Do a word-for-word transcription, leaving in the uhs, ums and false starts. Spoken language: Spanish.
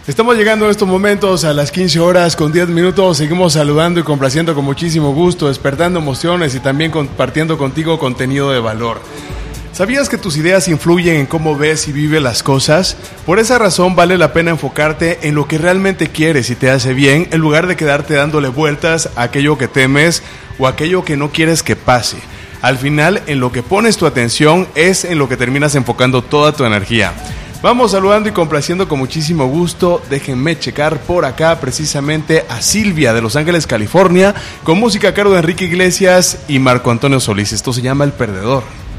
Estamos llegando en estos momentos a las quince horas con diez minutos. Seguimos saludando y complaciendo con muchísimo gusto, despertando emociones y también compartiendo contigo contenido de valor. ¿Sabías que tus ideas influyen en cómo ves y vives las cosas? Por esa razón vale la pena enfocarte en lo que realmente quieres y te hace bien, en lugar de quedarte dándole vueltas a aquello que temes o aquello que no quieres que pase. Al final, en lo que pones tu atención es en lo que terminas enfocando toda tu energía. Vamos saludando y complaciendo con muchísimo gusto. Déjenme checar por acá precisamente a Silvia de Los Ángeles, California, con música a cargo de Enrique Iglesias y Marco Antonio Solís. Esto se llama El Perdedor.